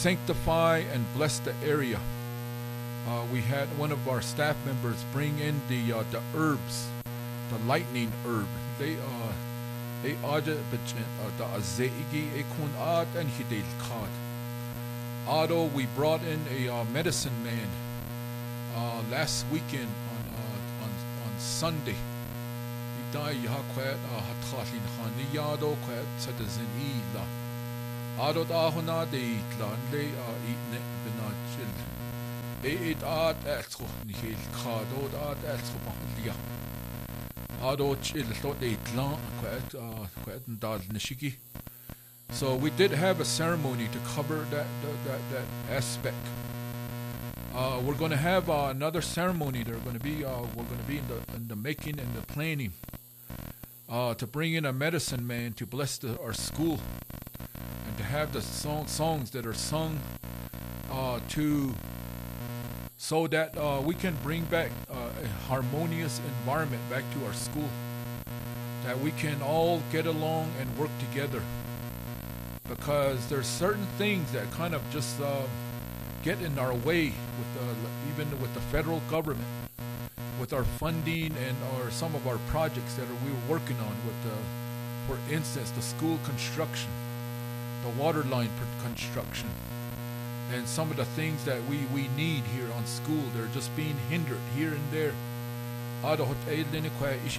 sanctify and bless the area. We had one of our staff members bring in the herbs, the lightning herb. They aja the azeigi ekun ad and hidel kad. Although we brought in a medicine man last weekend on Sunday. Idai yaha kwet hathalin khaniyado kwet citizen ila. Adot ahona de itlan le itne benachil. It ad eltro nihil khadod ad eltro bahlia. Adot chil lot itlan kwet ndal nishiki. So we did have a ceremony to cover that aspect. We're going to have another ceremony. We're going to be in the making and the planning to bring in a medicine man to bless our school and to have the songs that are sung so that we can bring back a harmonious environment back to our school, that we can all get along and work together. Because there's certain things that kind of just get in our way with even with the federal government, with our funding and some of our projects that we were working on with, for instance, the school construction, the water line construction, and some of the things that we need here on school. They're just being hindered here and there.